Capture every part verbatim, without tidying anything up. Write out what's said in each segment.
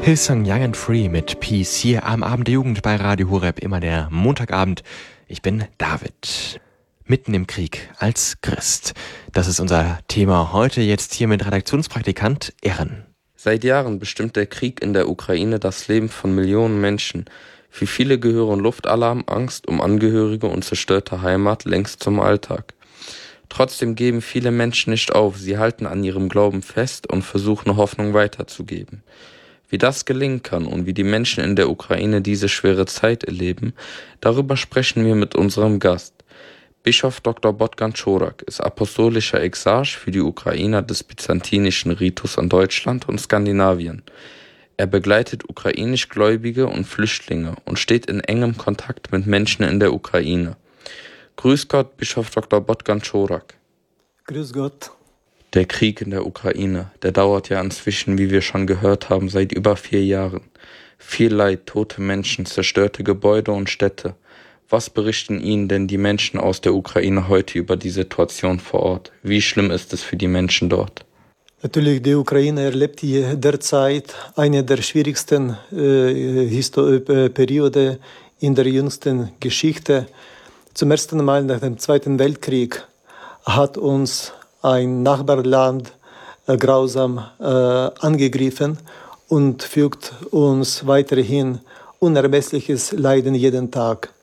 Hillsong Young and Free mit Peace hier am Abend der Jugend bei Radio Horeb, immer der Montagabend. Ich bin David, mitten im Krieg als Christ. Das ist unser Thema heute, jetzt hier mit Redaktionspraktikant Ehren. Seit Jahren bestimmt der Krieg in der Ukraine das Leben von Millionen Menschen. Für viele gehören Luftalarm, Angst um Angehörige und zerstörte Heimat längst zum Alltag. Trotzdem geben viele Menschen nicht auf, sie halten an ihrem Glauben fest und versuchen Hoffnung weiterzugeben. Wie das gelingen kann und wie die Menschen in der Ukraine diese schwere Zeit erleben, darüber sprechen wir mit unserem Gast. Bischof Doktor Bogdan Chorak ist apostolischer Exarch für die Ukrainer des byzantinischen Ritus an Deutschland und Skandinavien. Er begleitet ukrainisch Gläubige und Flüchtlinge und steht in engem Kontakt mit Menschen in der Ukraine. Grüß Gott, Bischof Doktor Bogdan Chorak. Grüß Gott. Der Krieg in der Ukraine, der dauert ja inzwischen, wie wir schon gehört haben, seit über vier Jahren. Viel Leid, tote Menschen, zerstörte Gebäude und Städte. Was berichten Ihnen denn die Menschen aus der Ukraine heute über die Situation vor Ort? Wie schlimm ist es für die Menschen dort? Natürlich, die Ukraine erlebt hier derzeit eine der schwierigsten äh, Histo- äh, Periode in der jüngsten Geschichte. Zum ersten Mal nach dem Zweiten Weltkrieg hat uns ein Nachbarland äh, grausam äh, angegriffen und fügt uns weiterhin unermessliches Leiden jeden Tag.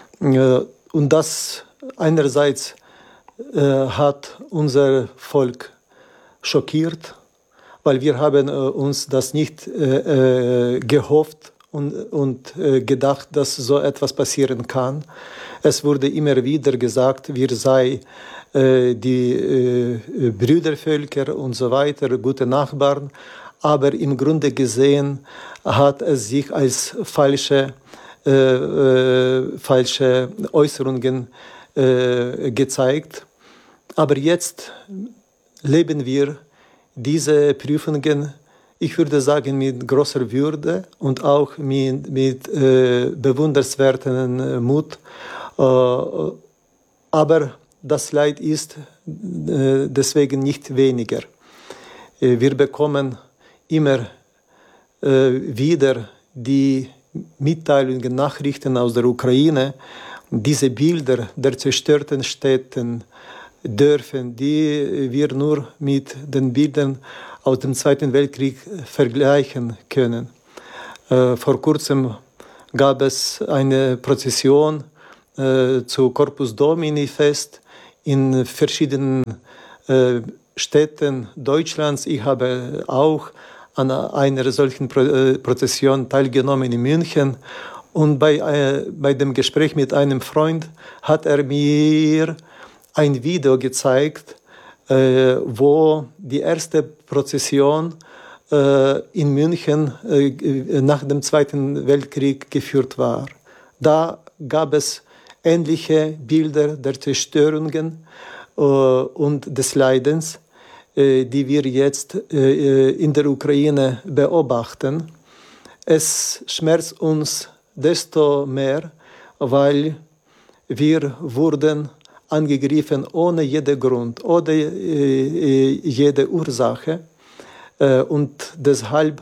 Äh, und das einerseits äh, hat unser Volk schockiert, weil wir haben äh, uns das nicht äh, äh, gehofft und, und äh, gedacht, dass so etwas passieren kann. Es wurde immer wieder gesagt, wir sei äh, die äh, Brüdervölker und so weiter, gute Nachbarn, aber im Grunde gesehen hat es sich als falsche, äh, äh, falsche Äußerungen äh, gezeigt. Aber jetzt leben wir diese Prüfungen, ich würde sagen, mit großer Würde und auch mit, mit äh, bewundernswerten Mut. Äh, aber das Leid ist äh, deswegen nicht weniger. Äh, wir bekommen immer äh, wieder die Mitteilungen, Nachrichten aus der Ukraine, diese Bilder der zerstörten Städte, Dörfern, die wir nur mit den Bildern aus dem Zweiten Weltkrieg vergleichen können. Äh, vor kurzem gab es eine Prozession äh, zu Corpus Domini Fest in verschiedenen äh, Städten Deutschlands. Ich habe auch an einer solchen Pro- äh, Prozession teilgenommen in München. Und bei, äh, bei dem Gespräch mit einem Freund hat er mir ein Video gezeigt, äh, wo die erste Prozession äh, in München äh, nach dem Zweiten Weltkrieg geführt war. Da gab es ähnliche Bilder der Zerstörungen äh, und des Leidens, äh, die wir jetzt äh, in der Ukraine beobachten. Es schmerzt uns desto mehr, weil wir wurden angegriffen ohne jeden Grund, ohne äh, jede Ursache. Äh, und deshalb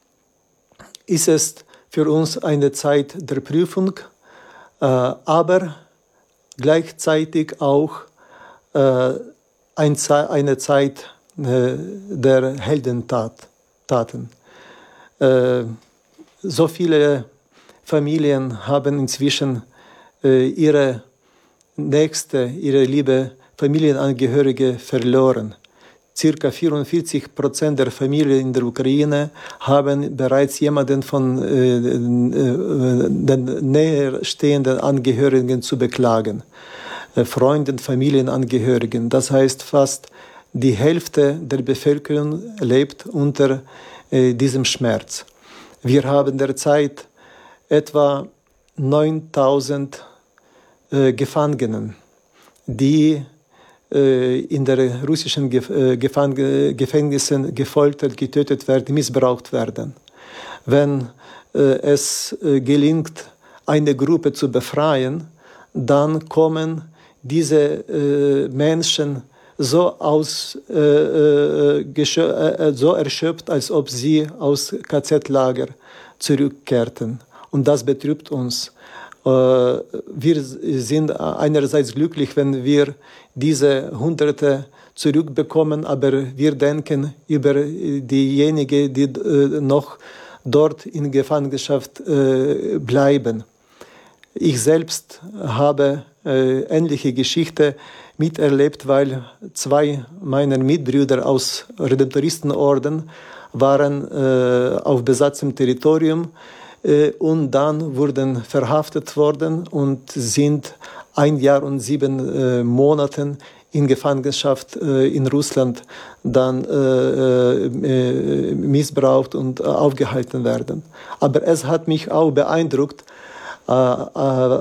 ist es für uns eine Zeit der Prüfung, äh, aber gleichzeitig auch äh, ein Ze- eine Zeit äh, der Heldentaten. Äh, so viele Familien haben inzwischen äh, ihre Nächste, ihre liebe Familienangehörige verloren. Circa vierundvierzig Prozent der Familien in der Ukraine haben bereits jemanden von äh, äh, den näherstehenden Angehörigen zu beklagen. Äh, Freunden, Familienangehörigen. Das heißt, fast die Hälfte der Bevölkerung lebt unter äh, diesem Schmerz. Wir haben derzeit etwa neuntausend Gefangenen, die äh, in der russischen Gef- äh, Gefang- Gefängnissen gefoltert, getötet werden, missbraucht werden. Wenn äh, es äh, gelingt, eine Gruppe zu befreien, dann kommen diese äh, Menschen so, aus, äh, äh, so erschöpft, als ob sie aus K Z-Lager zurückkehrten. Und das betrübt uns. Äh, wir sind einerseits glücklich, wenn wir diese Hunderte zurückbekommen, aber wir denken über diejenigen, die äh, noch dort in Gefangenschaft äh, bleiben. Ich selbst habe äh, ähnliche Geschichte miterlebt, weil zwei meiner Mitbrüder aus Redemptoristenorden waren äh, auf besatztem Territorium äh, und dann wurden verhaftet worden und sind ein Jahr und sieben äh, Monaten in Gefangenschaft äh, in Russland dann äh, äh, missbraucht und äh, aufgehalten werden. Aber es hat mich auch beeindruckt, äh, äh,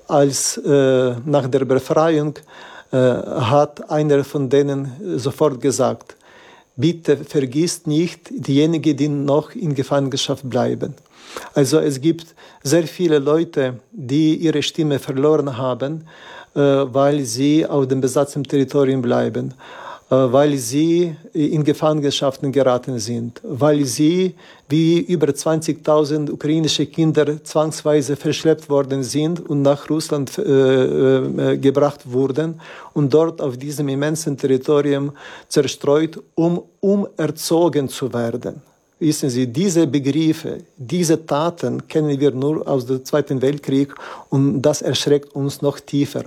als äh, nach der Befreiung äh, hat einer von denen sofort gesagt, bitte vergisst nicht diejenigen, die noch in Gefangenschaft bleiben. Also es gibt sehr viele Leute, die ihre Stimme verloren haben, weil sie auf dem besatzten Territorium bleiben, weil sie in Gefangenschaften geraten sind, weil sie wie über zwanzigtausend ukrainische Kinder zwangsweise verschleppt worden sind und nach Russland äh, äh, gebracht wurden und dort auf diesem immensen Territorium zerstreut, um umerzogen zu werden. Wissen Sie, diese Begriffe, diese Taten kennen wir nur aus dem Zweiten Weltkrieg und das erschreckt uns noch tiefer,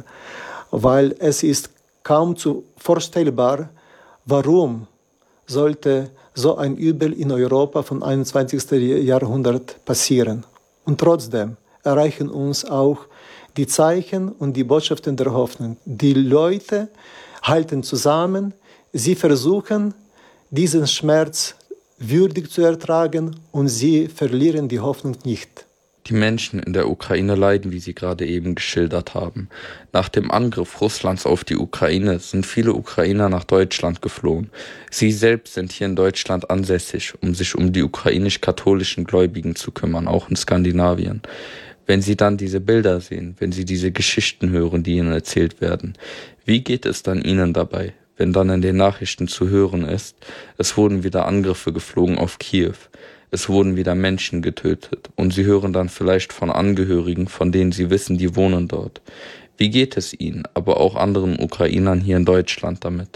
weil es ist kaum zu vorstellbar, warum sollte so ein Übel in Europa vom einundzwanzigsten Jahrhundert passieren. Und trotzdem erreichen uns auch die Zeichen und die Botschaften der Hoffnung. Die Leute halten zusammen, sie versuchen, diesen Schmerz würdig zu ertragen und sie verlieren die Hoffnung nicht. Die Menschen in der Ukraine leiden, wie Sie gerade eben geschildert haben. Nach dem Angriff Russlands auf die Ukraine sind viele Ukrainer nach Deutschland geflohen. Sie selbst sind hier in Deutschland ansässig, um sich um die ukrainisch-katholischen Gläubigen zu kümmern, auch in Skandinavien. Wenn Sie dann diese Bilder sehen, wenn Sie diese Geschichten hören, die Ihnen erzählt werden, wie geht es dann Ihnen dabei? Wenn dann in den Nachrichten zu hören ist, es wurden wieder Angriffe geflogen auf Kiew, es wurden wieder Menschen getötet und Sie hören dann vielleicht von Angehörigen, von denen Sie wissen, die wohnen dort. Wie geht es Ihnen, aber auch anderen Ukrainern hier in Deutschland damit?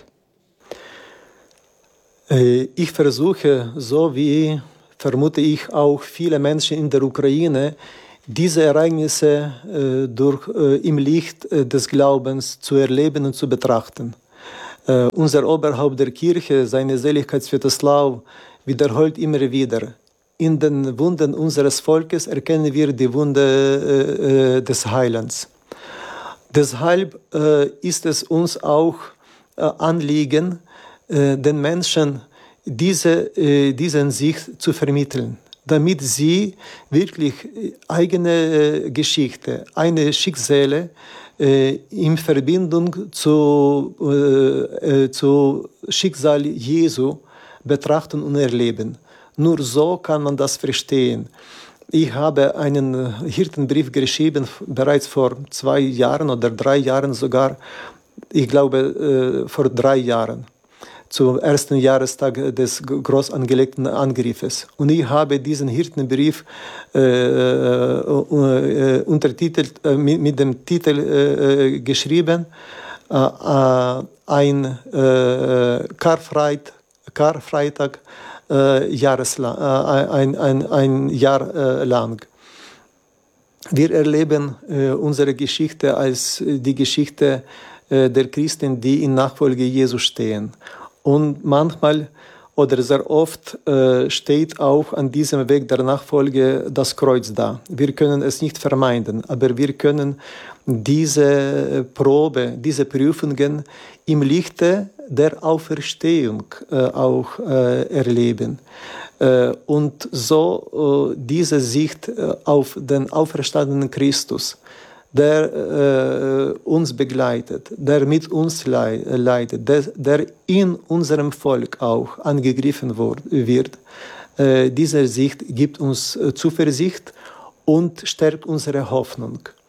Ich versuche, so wie vermute ich auch viele Menschen in der Ukraine, diese Ereignisse äh, durch, äh, im Licht äh, des Glaubens zu erleben und zu betrachten. Uh, unser Oberhaupt der Kirche, seine Seligkeit Sviatoslav, wiederholt immer wieder, in den Wunden unseres Volkes erkennen wir die Wunde uh, uh, des Heilands. Deshalb uh, ist es uns auch uh, Anliegen, uh, den Menschen diese, uh, diesen Sicht zu vermitteln, damit sie wirklich eigene uh, Geschichte, eine Schicksale in Verbindung zu, äh, zu Schicksal Jesu betrachten und erleben. Nur so kann man das verstehen. Ich habe einen Hirtenbrief geschrieben, bereits vor zwei Jahren oder drei Jahren sogar, ich glaube äh, vor drei Jahren, zum ersten Jahrestag des groß angelegten Angriffes. Und ich habe diesen Hirtenbrief äh, äh, untertitelt, äh, mit, mit dem Titel äh, geschrieben, äh, äh, ein äh, Karfreit, Karfreitag äh, jahreslang, äh, ein, ein, ein Jahr äh, lang. Wir erleben äh, unsere Geschichte als die Geschichte äh, der Christen, die in Nachfolge Jesu stehen. Und manchmal oder sehr oft äh, steht auch an diesem Weg der Nachfolge das Kreuz da. Wir können es nicht vermeiden, aber wir können diese Probe, diese Prüfungen im Lichte der Auferstehung äh, auch äh, erleben. Äh, und so äh, diese Sicht äh, auf den auferstandenen Christus, der äh, uns begleitet, der mit uns leidet, der, der in unserem Volk auch angegriffen wird. Äh, diese Sicht gibt uns äh, Zuversicht und stärkt unsere Hoffnung.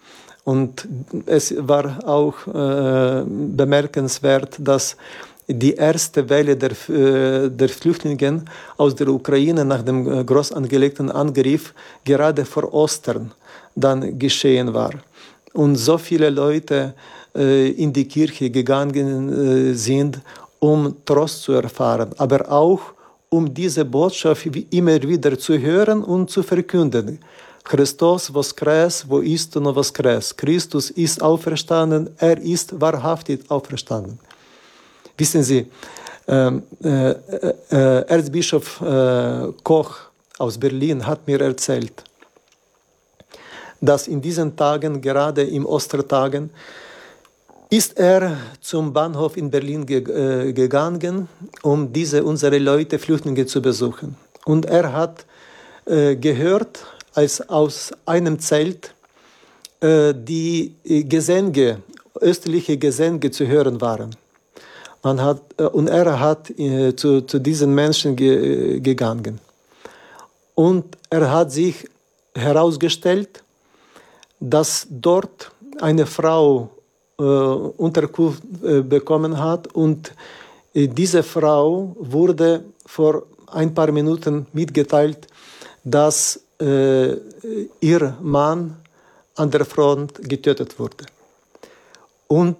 Und es war auch äh, bemerkenswert, dass die erste Welle der, äh, der Flüchtlinge aus der Ukraine nach dem äh, groß angelegten Angriff gerade vor Ostern dann geschehen war. Und so viele Leute äh, in die Kirche gegangen äh, sind, um Trost zu erfahren, aber auch um diese Botschaft immer wieder zu hören und zu verkünden. Christos voskres, wo istino voskres. Christus ist auferstanden, er ist wahrhaftig auferstanden. Wissen Sie, äh, äh, äh, Erzbischof äh, Koch aus Berlin hat mir erzählt, dass in diesen Tagen, gerade im Ostertagen, ist er zum Bahnhof in Berlin ge äh, gegangen, um diese unsere Leute, Flüchtlinge, zu besuchen. Und er hat äh, gehört, als aus einem Zelt äh, die Gesänge, östliche Gesänge zu hören waren. Man hat, äh, und er hat äh, zu, zu diesen Menschen ge gegangen. Und er hat sich herausgestellt, dass dort eine Frau äh, Unterkunft äh, bekommen hat und äh, diese Frau wurde vor ein paar Minuten mitgeteilt, dass äh, ihr Mann an der Front getötet wurde. Und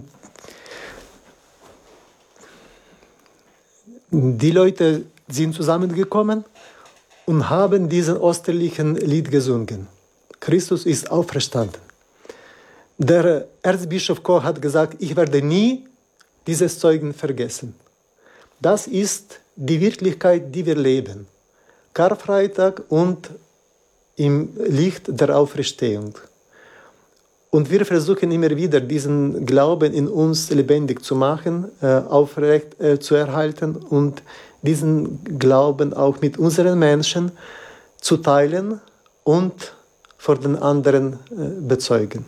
die Leute sind zusammengekommen und haben diesen osterlichen Lied gesungen. Christus ist auferstanden. Der Erzbischof Koch hat gesagt, ich werde nie dieses Zeugen vergessen. Das ist die Wirklichkeit, die wir leben. Karfreitag und im Licht der Auferstehung. Und wir versuchen immer wieder, diesen Glauben in uns lebendig zu machen, äh, aufrecht äh, zu erhalten und diesen Glauben auch mit unseren Menschen zu teilen und vor den anderen äh, bezeugen.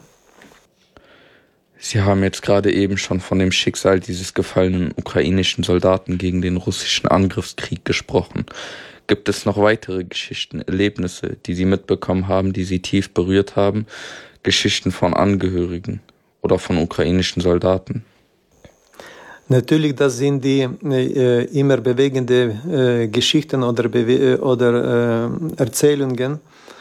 Sie haben jetzt gerade eben schon von dem Schicksal dieses gefallenen ukrainischen Soldaten gegen den russischen Angriffskrieg gesprochen. Gibt es noch weitere Geschichten, Erlebnisse, die Sie mitbekommen haben, die Sie tief berührt haben? Geschichten von Angehörigen oder von ukrainischen Soldaten? Natürlich, das sind die äh, immer bewegende äh, Geschichten oder, bewe oder äh, Erzählungen.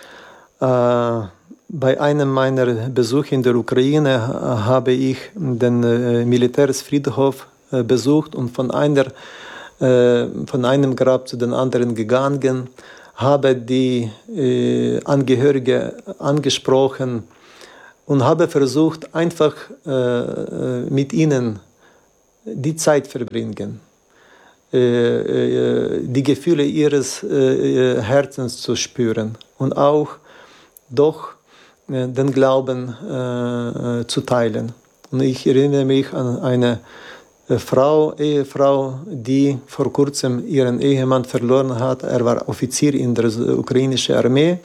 Äh, bei einem meiner Besuche in der Ukraine habe ich den äh, Militärsfriedhof äh, besucht und von, einer, äh, von einem Grab zu den anderen gegangen, habe die äh, Angehörige angesprochen und habe versucht, einfach äh, mit ihnen die Zeit verbringen, äh, äh, die Gefühle ihres äh, Herzens zu spüren und auch doch äh, den Glauben äh, zu teilen. Und ich erinnere mich an eine äh, Frau, Ehefrau, die vor kurzem ihren Ehemann verloren hat. Er war Offizier in der ukrainischen Armee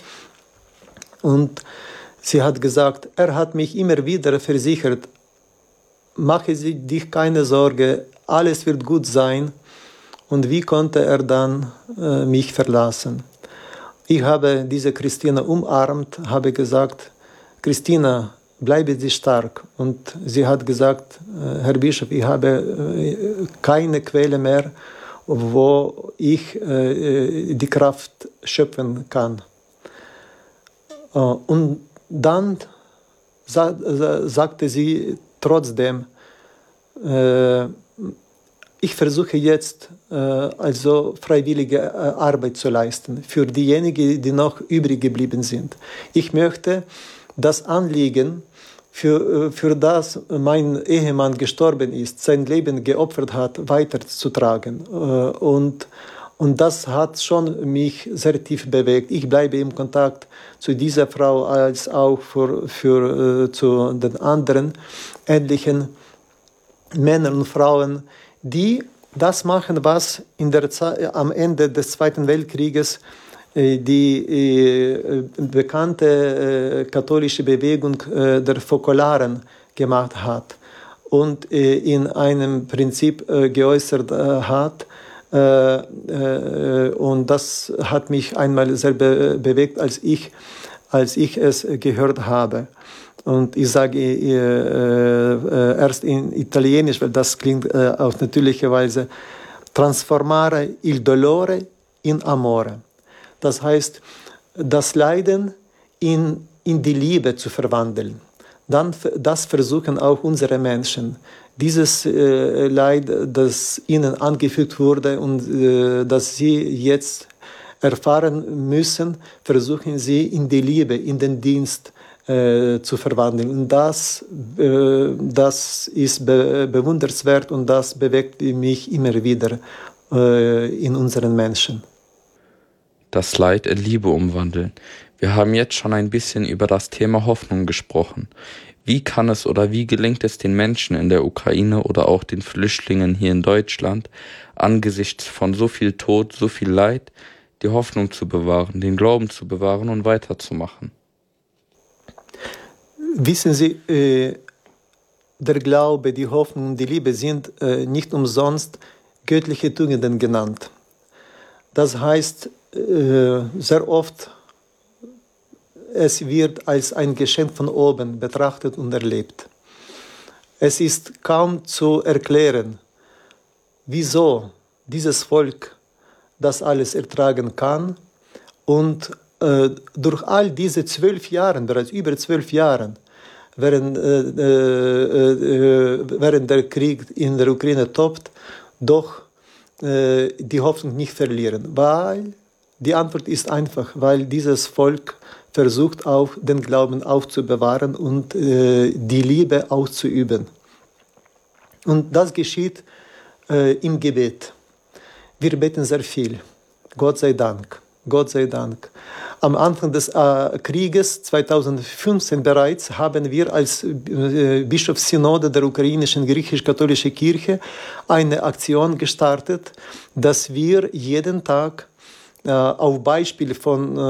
und sie hat gesagt, er hat mich immer wieder versichert, mache Sie dich keine Sorge, alles wird gut sein. Und wie konnte er dann äh, mich verlassen? Ich habe diese Christina umarmt, habe gesagt, Christina, bleibe Sie stark. Und sie hat gesagt, äh, Herr Bischof, ich habe äh, keine Quelle mehr, wo ich äh, die Kraft schöpfen kann. Äh, und dann sa sagte sie trotzdem, äh, ich versuche jetzt äh, also freiwillige äh, Arbeit zu leisten für diejenigen, die noch übrig geblieben sind. Ich möchte das Anliegen, für, für das mein Ehemann gestorben ist, sein Leben geopfert hat, weiterzutragen. Äh, und Und das hat schon mich sehr tief bewegt. Ich bleibe im Kontakt zu dieser Frau als auch für, für, äh, zu den anderen ähnlichen Männern und Frauen, die das machen, was in der Zeit, am Ende des Zweiten Weltkrieges äh, die äh, bekannte äh, katholische Bewegung äh, der Fokolaren gemacht hat und äh, in einem Prinzip äh, geäußert äh, hat. Äh, äh, und das hat mich einmal sehr be bewegt, als ich, als ich es gehört habe. Und ich sage äh, äh, erst in Italienisch, weil das klingt äh, auf natürliche Weise, transformare il dolore in amore. Das heißt, das Leiden in, in die Liebe zu verwandeln. Dann, das versuchen auch unsere Menschen. Dieses äh, Leid, das ihnen angefügt wurde und äh, das sie jetzt erfahren müssen, versuchen sie in die Liebe, in den Dienst äh, zu verwandeln. Und das, äh, das ist be bewundernswert und das bewegt mich immer wieder äh, in unseren Menschen. Das Leid in Liebe umwandeln. Wir haben jetzt schon ein bisschen über das Thema Hoffnung gesprochen. Wie kann es oder wie gelingt es den Menschen in der Ukraine oder auch den Flüchtlingen hier in Deutschland, angesichts von so viel Tod, so viel Leid, die Hoffnung zu bewahren, den Glauben zu bewahren und weiterzumachen? Wissen Sie, äh, der Glaube, die Hoffnung und die Liebe sind äh, nicht umsonst göttliche Tugenden genannt. Das heißt, äh, sehr oft es wird als ein Geschenk von oben betrachtet und erlebt. Es ist kaum zu erklären, wieso dieses Volk das alles ertragen kann und äh, durch all diese zwölf Jahre, bereits über zwölf Jahre, während, äh, äh, während der Krieg in der Ukraine tobt, doch äh, die Hoffnung nicht verlieren. Weil die Antwort ist einfach, weil dieses Volk versucht auch, den Glauben aufzubewahren und äh, die Liebe auszuüben. Und das geschieht äh, im Gebet. Wir beten sehr viel. Gott sei Dank. Gott sei Dank. Am Anfang des äh, Krieges zweitausendfünfzehn bereits haben wir als äh, Bischofssynode der ukrainischen griechisch-katholischen Kirche eine Aktion gestartet, dass wir jeden Tag auf Beispiel von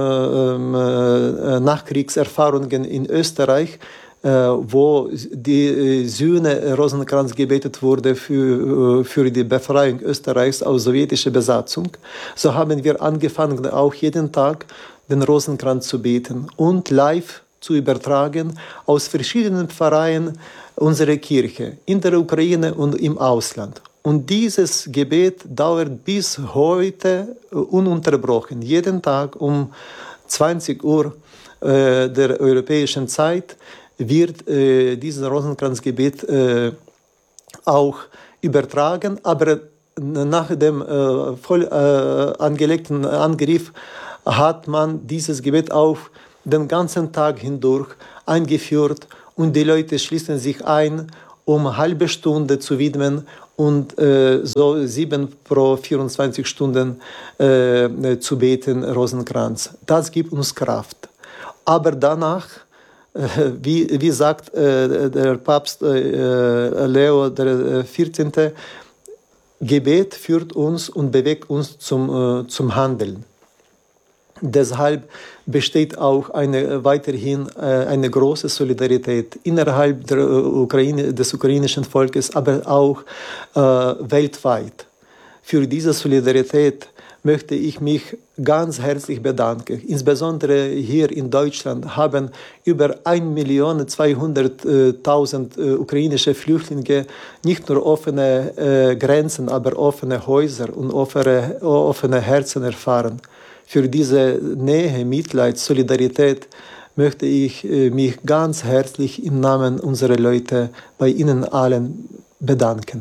äh, Nachkriegserfahrungen in Österreich, äh, wo die Sühne Rosenkranz gebetet wurde für, für die Befreiung Österreichs aus sowjetischer Besatzung, so haben wir angefangen, auch jeden Tag den Rosenkranz zu beten und live zu übertragen aus verschiedenen Pfarreien unserer Kirche in der Ukraine und im Ausland. Und dieses Gebet dauert bis heute ununterbrochen. Jeden Tag um zwanzig Uhr äh, der europäischen Zeit wird äh, dieses Rosenkranzgebet äh, auch übertragen. Aber nach dem äh, voll äh, angelegten Angriff hat man dieses Gebet auch den ganzen Tag hindurch eingeführt und die Leute schließen sich ein, um eine halbe Stunde zu widmen und äh, so sieben pro vierundzwanzig Stunden äh, zu beten, Rosenkranz. Das gibt uns Kraft. Aber danach, äh, wie, wie sagt äh, der Papst äh, Leo der vierzehnte, Gebet führt uns und bewegt uns zum, äh, zum Handeln. Deshalb besteht auch eine, weiterhin äh, eine große Solidarität innerhalb der Ukraine, des ukrainischen Volkes, aber auch äh, weltweit. Für diese Solidarität möchte ich mich ganz herzlich bedanken. Insbesondere hier in Deutschland haben über eine Million zweihunderttausend äh, ukrainische Flüchtlinge nicht nur offene äh, Grenzen, aber offene Häuser und offene, offene Herzen erfahren. Für diese Nähe, Mitleid, Solidarität möchte ich äh, mich ganz herzlich im Namen unserer Leute bei Ihnen allen bedanken.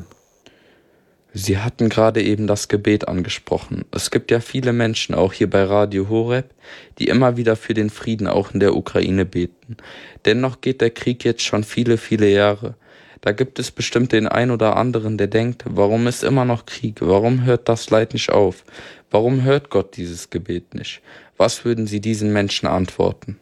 Sie hatten gerade eben das Gebet angesprochen. Es gibt ja viele Menschen, auch hier bei Radio Horeb, die immer wieder für den Frieden auch in der Ukraine beten. Dennoch geht der Krieg jetzt schon viele, viele Jahre. Da gibt es bestimmt den einen oder anderen, der denkt, warum ist immer noch Krieg? Warum hört das Leid nicht auf? Warum hört Gott dieses Gebet nicht? Was würden Sie diesen Menschen antworten?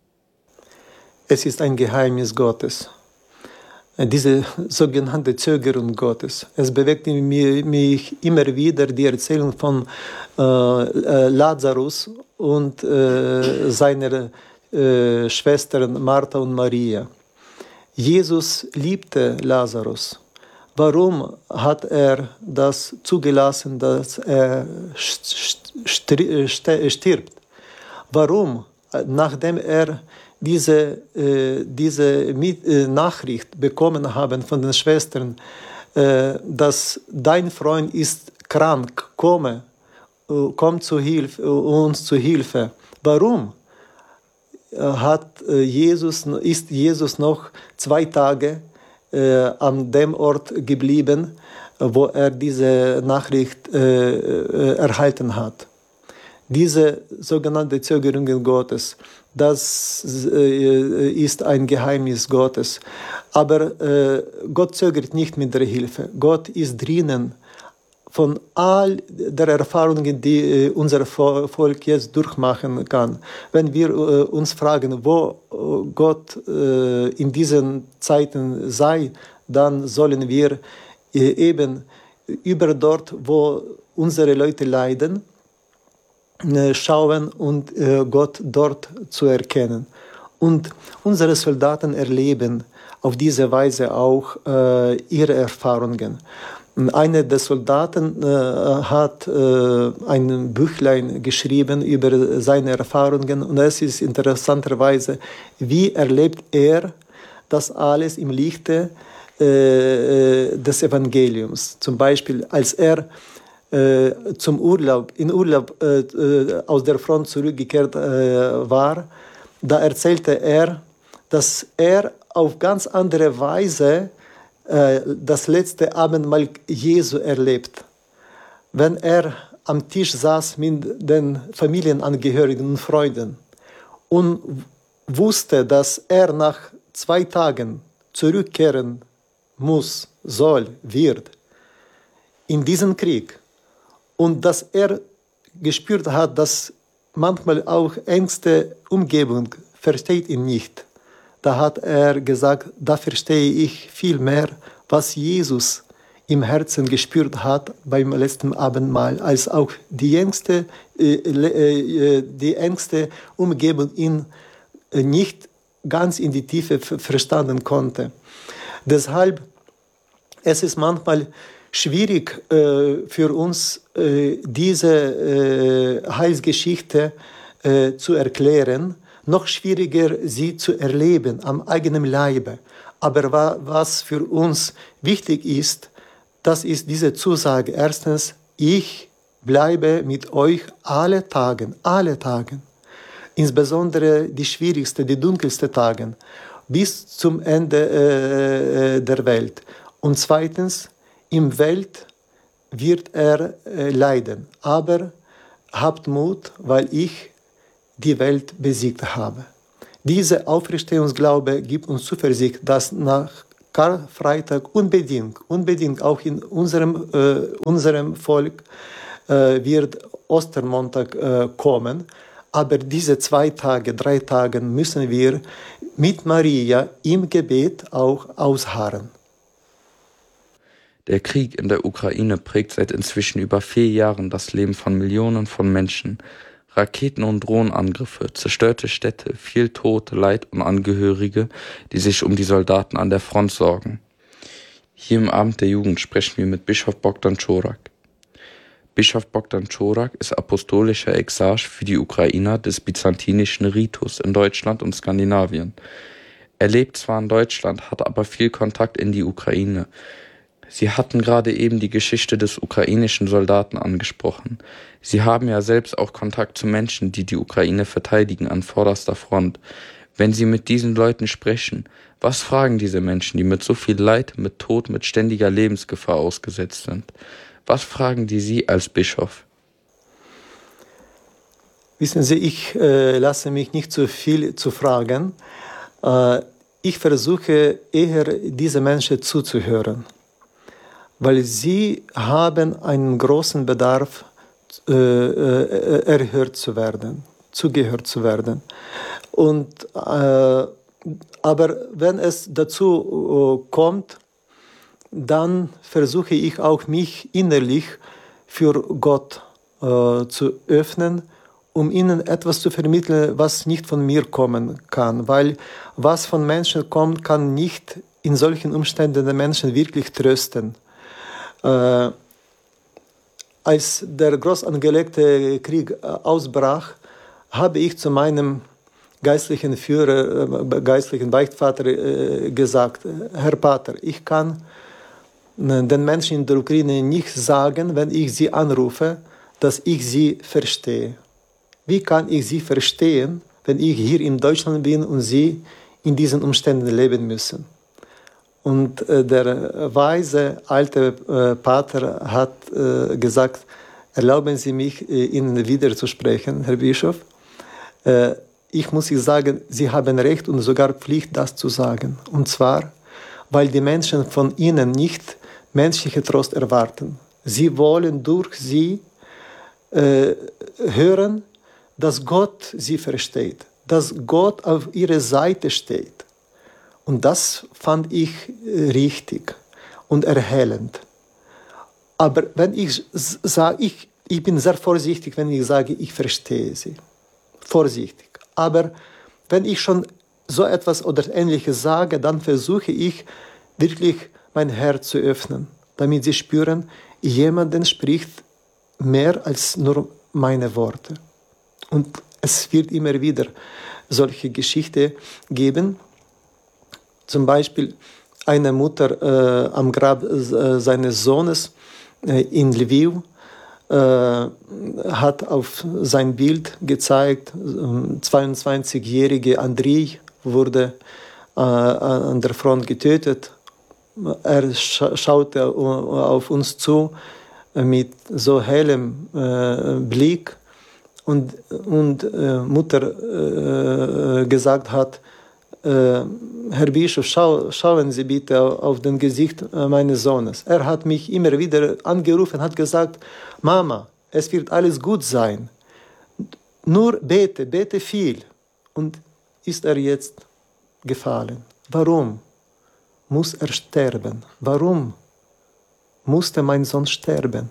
Es ist ein Geheimnis Gottes. Diese sogenannte Zögerung Gottes. Es bewegt mich immer wieder die Erzählung von äh, Lazarus und äh, seiner äh, Schwestern Martha und Maria. Jesus liebte Lazarus. Warum hat er das zugelassen, dass er stirbt? Warum, nachdem er diese, äh, diese Mit äh, Nachricht bekommen haben von den Schwestern, äh, dass dein Freund ist krank, komme, äh, komm zu Hilfe, äh, uns zu Hilfe. Warum? Hat Jesus, ist Jesus noch zwei Tage äh, an dem Ort geblieben, wo er diese Nachricht äh, erhalten hat. Diese sogenannte Zögerungen Gottes, das äh, ist ein Geheimnis Gottes. Aber äh, Gott zögert nicht mit der Hilfe. Gott ist drinnen von all der Erfahrungen, die äh, unser Volk jetzt durchmachen kann. Wenn wir äh, uns fragen, wo äh, Gott äh, in diesen Zeiten sei, dann sollen wir äh, eben über dort, wo unsere Leute leiden, äh, schauen und äh, Gott dort zu erkennen. Und unsere Soldaten erleben auf diese Weise auch äh, ihre Erfahrungen. Einer der Soldaten äh, hat äh, ein Büchlein geschrieben über seine Erfahrungen und es ist interessanterweise, wie erlebt er das alles im Lichte äh, des Evangeliums. Zum Beispiel, als er äh, zum Urlaub, in Urlaub äh, aus der Front zurückgekehrt äh, war, da erzählte er, dass er auf ganz andere Weise das letzte Abendmahl Jesu erlebt. Wenn er am Tisch saß mit den Familienangehörigen und Freunden und wusste, dass er nach zwei Tagen zurückkehren muss, soll, wird in diesen Krieg und dass er gespürt hat, dass manchmal auch engste Umgebung versteht ihn nicht. Da hat er gesagt, da verstehe ich viel mehr, was Jesus im Herzen gespürt hat beim letzten Abendmahl, als auch die engste, äh, die engste Umgebung ihn nicht ganz in die Tiefe verstanden konnte. Deshalb es ist manchmal schwierig äh, für uns, äh, diese äh, Heilsgeschichte äh, zu erklären, noch schwieriger, sie zu erleben am eigenen Leibe. Aber wa was für uns wichtig ist, das ist diese Zusage. Erstens, ich bleibe mit euch alle Tage, alle Tage. Insbesondere die schwierigsten, die dunkelsten Tage, bis zum Ende äh, der Welt. Und zweitens, im Welt wird er äh, leiden. Aber habt Mut, weil ich die Welt besiegt habe. Diese Auferstehungsglaube gibt uns Zuversicht, dass nach Karfreitag unbedingt, unbedingt auch in unserem, äh, unserem Volk äh, wird Ostermontag äh, kommen. Aber diese zwei Tage, drei Tage müssen wir mit Maria im Gebet auch ausharren. Der Krieg in der Ukraine prägt seit inzwischen über vier Jahren das Leben von Millionen von Menschen. Raketen- und Drohnenangriffe, zerstörte Städte, viel Tod, Leid und Angehörige, die sich um die Soldaten an der Front sorgen. Hier im Abend der Jugend sprechen wir mit Bischof Bogdan Czorak. Bischof Bogdan Czorak ist apostolischer Exarch für die Ukrainer des byzantinischen Ritus in Deutschland und Skandinavien. Er lebt zwar in Deutschland, hat aber viel Kontakt in die Ukraine. Sie hatten gerade eben die Geschichte des ukrainischen Soldaten angesprochen. Sie haben ja selbst auch Kontakt zu Menschen, die die Ukraine verteidigen an vorderster Front. Wenn Sie mit diesen Leuten sprechen, was fragen diese Menschen, die mit so viel Leid, mit Tod, mit ständiger Lebensgefahr ausgesetzt sind? Was fragen die Sie als Bischof? Wissen Sie, ich äh, lasse mich nicht so viel zu fragen. Äh, ich versuche eher, diese Menschen zuzuhören. Weil sie haben einen großen Bedarf, äh, äh, erhört zu werden, zugehört zu werden. Und, äh, aber wenn es dazu äh, kommt, dann versuche ich auch mich innerlich für Gott äh, zu öffnen, um ihnen etwas zu vermitteln, was nicht von mir kommen kann. Weil was von Menschen kommt, kann nicht in solchen Umständen den Menschen wirklich trösten. Äh, als der groß angelegte Krieg äh, ausbrach, habe ich zu meinem geistlichen Führer, äh, geistlichen Beichtvater äh, gesagt, Herr Pater, ich kann den Menschen in der Ukraine nicht sagen, wenn ich sie anrufe, dass ich sie verstehe. Wie kann ich sie verstehen, wenn ich hier in Deutschland bin und sie in diesen Umständen leben müssen? Und äh, der weise alte äh, Pater hat äh, gesagt, erlauben Sie mich, äh, Ihnen widerzusprechen, Herr Bischof. Äh, ich muss Ihnen sagen, Sie haben Recht und sogar Pflicht, das zu sagen. Und zwar, weil die Menschen von Ihnen nicht menschliche Trost erwarten. Sie wollen durch Sie äh, hören, dass Gott sie versteht, dass Gott auf ihrer Seite steht. Und das fand ich richtig und erhellend. Aber wenn ich sage, ich, ich bin sehr vorsichtig, wenn ich sage, ich verstehe sie. Vorsichtig. Aber wenn ich schon so etwas oder Ähnliches sage, dann versuche ich wirklich mein Herz zu öffnen, damit sie spüren, jemand spricht mehr als nur meine Worte. Und es wird immer wieder solche Geschichten geben. Zum Beispiel eine Mutter äh, am Grab äh, seines Sohnes äh, in Lviv äh, hat auf sein Bild gezeigt, äh, zweiundzwanzigjährige Andrei wurde äh, an der Front getötet. Er scha- schaute auf uns zu äh, mit so hellem äh, Blick und, und äh, Mutter äh, gesagt hat, äh, Herr Bischof, schau, schauen Sie bitte auf das Gesicht meines Sohnes. Er hat mich immer wieder angerufen, hat gesagt, Mama, es wird alles gut sein. Nur bete, bete viel. Und ist er jetzt gefallen? Warum muss er sterben? Warum musste mein Sohn sterben?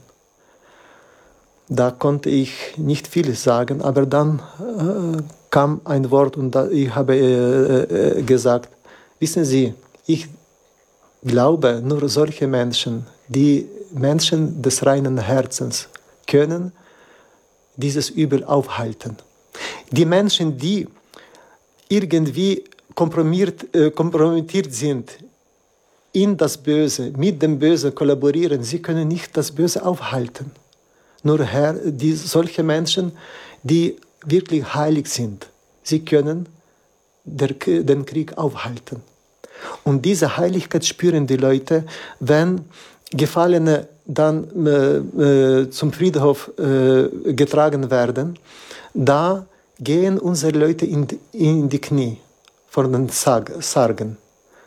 Da konnte ich nicht viel sagen, aber dann äh, kam ein Wort und da, ich habe äh, äh, gesagt, wissen Sie, ich glaube, nur solche Menschen, die Menschen des reinen Herzens, können dieses Übel aufhalten. Die Menschen, die irgendwie kompromittiert, äh, kompromittiert sind, in das Böse, mit dem Böse kollaborieren, sie können nicht das Böse aufhalten. Nur Herr, die, solche Menschen, die wirklich heilig sind, sie können der, den Krieg aufhalten. Und diese Heiligkeit spüren die Leute, wenn Gefallene dann äh, äh, zum Friedhof äh, getragen werden. Da gehen unsere Leute in, in die Knie vor den Sargen.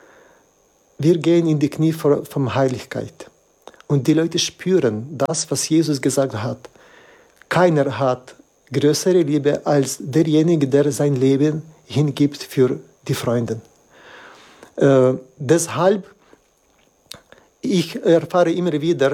Wir gehen in die Knie vor, von Heiligkeit. Und die Leute spüren das, was Jesus gesagt hat. Keiner hat größere Liebe als derjenige, der sein Leben hingibt für die Freunde. Äh, deshalb, ich erfahre immer wieder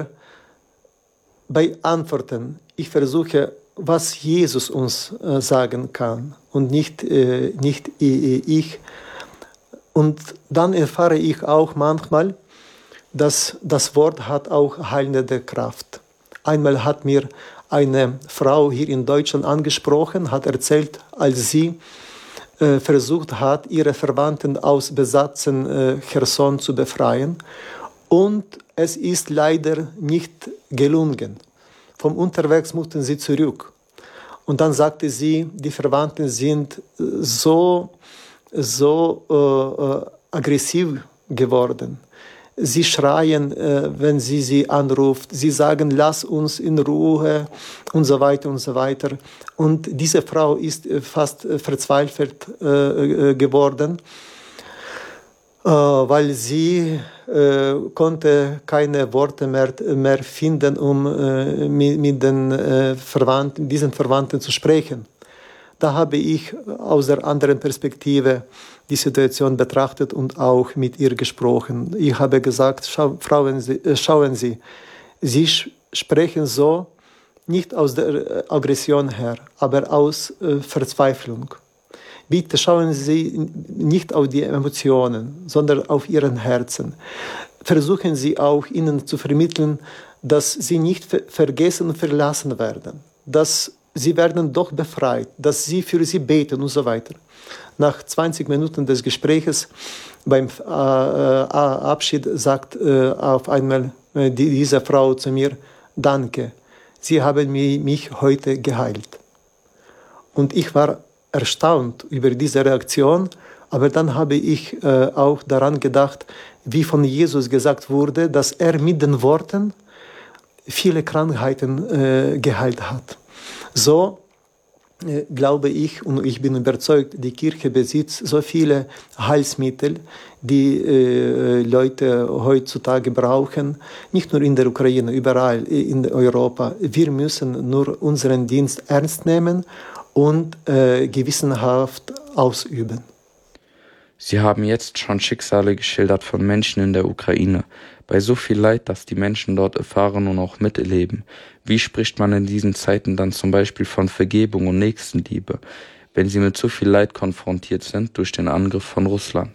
bei Antworten, ich versuche, was Jesus uns äh, sagen kann und nicht, äh, nicht äh, ich. Und dann erfahre ich auch manchmal, dass das Wort hat auch heilende Kraft. Einmal hat mir eine Frau hier in Deutschland angesprochen, hat erzählt, als sie äh, versucht hat, ihre Verwandten aus besatzten äh, Cherson zu befreien. Und es ist leider nicht gelungen. Vom Unterwegs mussten sie zurück. Und dann sagte sie, die Verwandten sind so, so äh, aggressiv geworden. Sie schreien, äh, wenn sie sie anruft. Sie sagen, lass uns in Ruhe und so weiter und so weiter. Und diese Frau ist äh, fast äh, verzweifelt äh, geworden, äh, weil sie äh, konnte keine Worte mehr, mehr finden, um äh, mit, mit den äh, Verwandten, diesen Verwandten zu sprechen. Da habe ich aus der anderen Perspektive die Situation betrachtet und auch mit ihr gesprochen. Ich habe gesagt, schau, Frauen, schauen Sie, Sie sprechen so nicht aus der Aggression her, aber aus äh, Verzweiflung. Bitte schauen Sie nicht auf die Emotionen, sondern auf Ihren Herzen. Versuchen Sie auch, ihnen zu vermitteln, dass sie nicht ver- vergessen und verlassen werden, dass sie werden doch befreit, dass sie für sie beten und so weiter. Nach zwanzig Minuten des Gespräches beim äh, Abschied sagt äh, auf einmal äh, die, diese Frau zu mir, danke, Sie haben mich heute geheilt. Und ich war erstaunt über diese Reaktion, aber dann habe ich äh, auch daran gedacht, wie von Jesus gesagt wurde, dass er mit den Worten viele Krankheiten äh, geheilt hat. So äh, glaube ich und ich bin überzeugt, die Kirche besitzt so viele Heilsmittel, die äh, Leute heutzutage brauchen, nicht nur in der Ukraine, überall in Europa. Wir müssen nur unseren Dienst ernst nehmen und äh, gewissenhaft ausüben. Sie haben jetzt schon Schicksale geschildert von Menschen in der Ukraine, bei so viel Leid, das die Menschen dort erfahren und auch miterleben. Wie spricht man in diesen Zeiten dann zum Beispiel von Vergebung und Nächstenliebe, wenn sie mit so viel Leid konfrontiert sind durch den Angriff von Russland?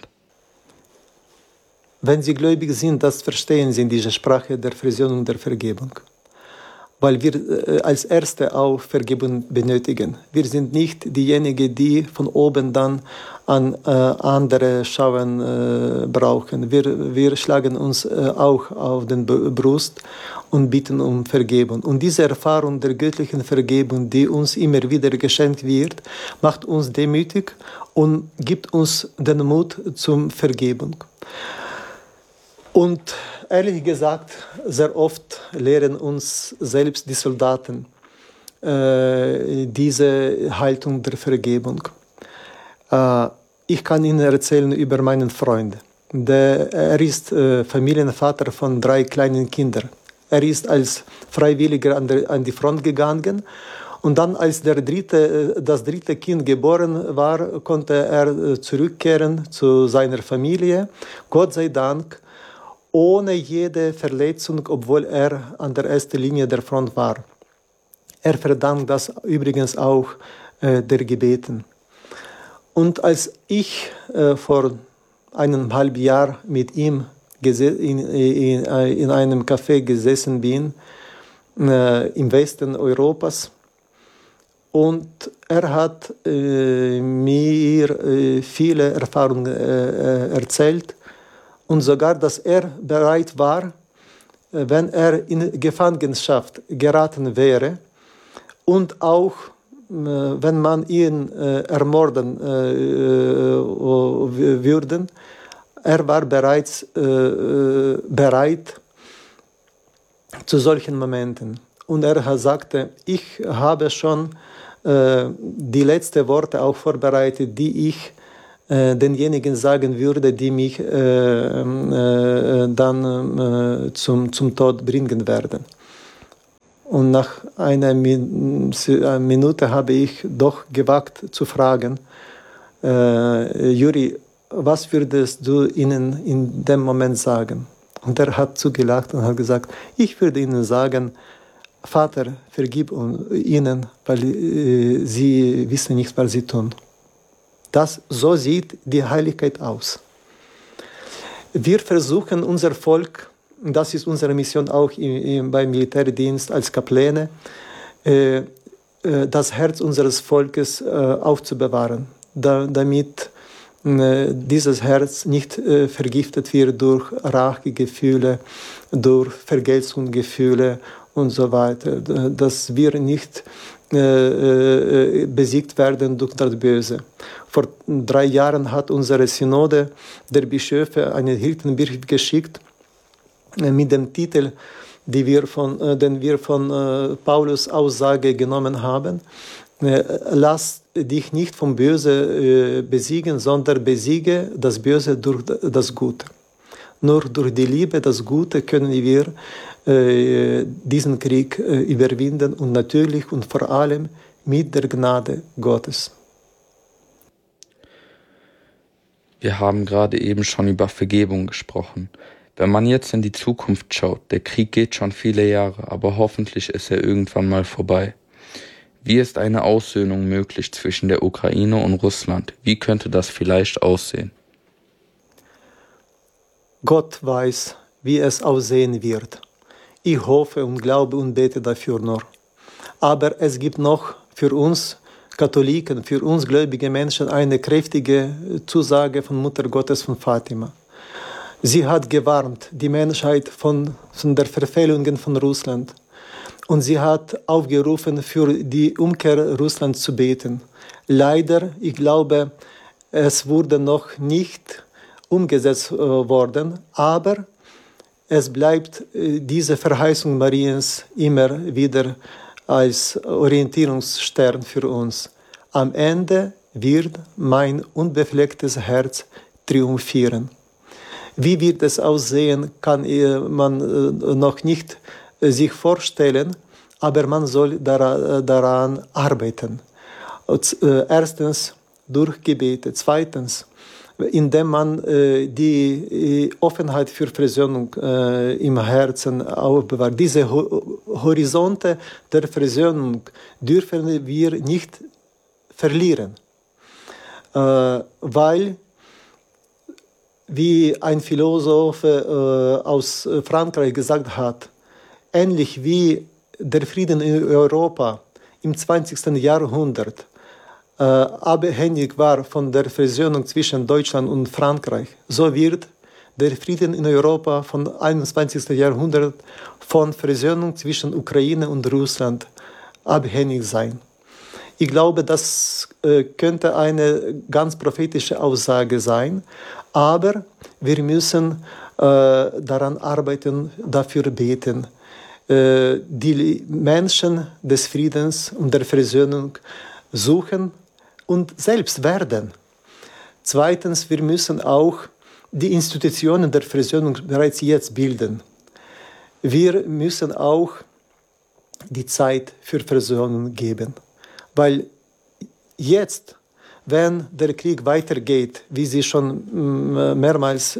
Wenn Sie gläubig sind, das verstehen Sie in dieser Sprache der Versöhnung und der Vergebung. Weil wir äh, als Erste auch Vergebung benötigen. Wir sind nicht diejenigen, die von oben dann an äh, andere schauen äh, brauchen. Wir, wir schlagen uns äh, auch auf den Brust und bitten um Vergebung. Und diese Erfahrung der göttlichen Vergebung, die uns immer wieder geschenkt wird, macht uns demütig und gibt uns den Mut zum Vergebung. Und ehrlich gesagt, sehr oft lehren uns selbst die Soldaten äh, diese Haltung der Vergebung. Äh, ich kann Ihnen erzählen über meinen Freund. Der, er ist äh, Familienvater von drei kleinen Kindern. Er ist als Freiwilliger an, der, an die Front gegangen. Und dann, als der dritte, das dritte Kind geboren war, konnte er zurückkehren zu seiner Familie. Gott sei Dank, ohne jede Verletzung, obwohl er an der ersten Linie der Front war. Er verdankt das übrigens auch äh, der Gebeten. Und als ich äh, vor eineinhalb Jahren mit ihm in, in, in einem Café gesessen bin, äh, im Westen Europas, und er hat äh, mir äh, viele Erfahrungen äh, erzählt, und sogar, dass er bereit war, wenn er in Gefangenschaft geraten wäre und auch, wenn man ihn ermorden würde, er war bereits bereit zu solchen Momenten. Und er sagte, ich habe schon die letzten Worte auch vorbereitet, die ich denjenigen sagen würde, die mich äh, äh, dann äh, zum, zum Tod bringen werden. Und nach einer Minute habe ich doch gewagt zu fragen, äh, Juri, was würdest du ihnen in dem Moment sagen? Und er hat zugelacht und hat gesagt, ich würde ihnen sagen, Vater, vergib ihnen, weil äh, sie wissen nicht, was sie tun. Das, so sieht die Heiligkeit aus. Wir versuchen unser Volk, das ist unsere Mission auch im, im, beim Militärdienst als Kapläne, äh, äh, das Herz unseres Volkes äh, aufzubewahren, da, damit äh, dieses Herz nicht äh, vergiftet wird durch Rachegefühle, durch Vergeltungsgefühle und so weiter, dass wir nicht äh, äh, besiegt werden durch das Böse. Vor drei Jahren hat unsere Synode der Bischöfe einen Hirtenbrief geschickt äh, mit dem Titel, die wir von, äh, den wir von äh, Paulus Aussage genommen haben. Äh, Lass dich nicht vom Böse äh, besiegen, sondern besiege das Böse durch das Gute. Nur durch die Liebe, das Gute, können wir äh, diesen Krieg äh, überwinden und natürlich und vor allem mit der Gnade Gottes. Wir haben gerade eben schon über Vergebung gesprochen. Wenn man jetzt in die Zukunft schaut, der Krieg geht schon viele Jahre, aber hoffentlich ist er irgendwann mal vorbei. Wie ist eine Aussöhnung möglich zwischen der Ukraine und Russland? Wie könnte das vielleicht aussehen? Gott weiß, wie es aussehen wird. Ich hoffe und glaube und bete dafür nur. Aber es gibt noch für uns Katholiken, für uns gläubige Menschen eine kräftige Zusage von Mutter Gottes von Fatima. Sie hat gewarnt die Menschheit von, von der Verfehlungen von Russland. Und sie hat aufgerufen, für die Umkehr Russlands zu beten. Leider, ich glaube, es wurde noch nicht umgesetzt äh, worden, aber es bleibt äh, diese Verheißung Mariens immer wieder als Orientierungsstern für uns. Am Ende wird mein unbeflecktes Herz triumphieren. Wie wird es aussehen, kann man äh, noch nicht äh, sich vorstellen, aber man soll daran, daran arbeiten. Und, äh, erstens durch Gebete, zweitens indem man äh, die äh, Offenheit für Versöhnung äh, im Herzen aufbewahrt. Diese Ho- Horizonte der Versöhnung dürfen wir nicht verlieren, äh, weil, wie ein Philosoph äh, aus Frankreich gesagt hat, ähnlich wie der Frieden in Europa im zwanzigsten Jahrhundert äh, abhängig war von der Versöhnung zwischen Deutschland und Frankreich, so wird der Frieden in Europa vom einundzwanzigsten Jahrhundert von Versöhnung zwischen Ukraine und Russland abhängig sein. Ich glaube, das äh, könnte eine ganz prophetische Aussage sein, aber wir müssen äh, daran arbeiten, dafür beten, äh, die Menschen des Friedens und der Versöhnung suchen und selbst werden. Zweitens, wir müssen auch die Institutionen der Versöhnung bereits jetzt bilden. Wir müssen auch die Zeit für Versöhnung geben, weil jetzt, wenn der Krieg weitergeht, wie Sie schon mehrmals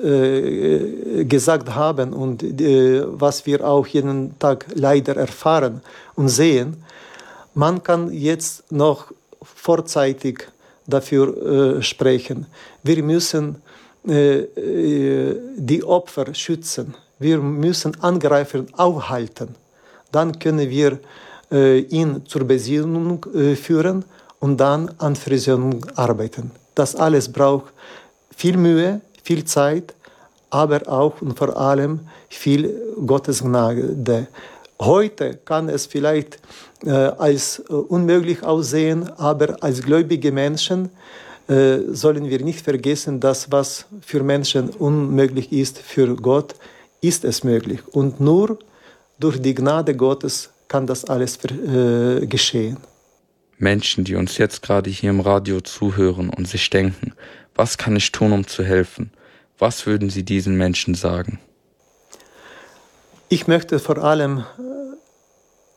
äh, gesagt haben und äh, was wir auch jeden Tag leider erfahren und sehen, man kann jetzt noch vorzeitig dafür äh, sprechen. Wir müssen äh, äh, die Opfer schützen. Wir müssen Angreifer aufhalten. Dann können wir äh, ihn zur Besinnung äh, führen und dann an Versöhnung arbeiten. Das alles braucht viel Mühe, viel Zeit, aber auch und vor allem viel Gottesgnade. Heute kann es vielleicht äh, als äh, unmöglich aussehen, aber als gläubige Menschen äh, sollen wir nicht vergessen, dass was für Menschen unmöglich ist, für Gott ist es möglich. Und nur durch die Gnade Gottes kann das alles äh, geschehen. Menschen, die uns jetzt gerade hier im Radio zuhören und sich denken, was kann ich tun, um zu helfen? Was würden Sie diesen Menschen sagen? Ich möchte vor allem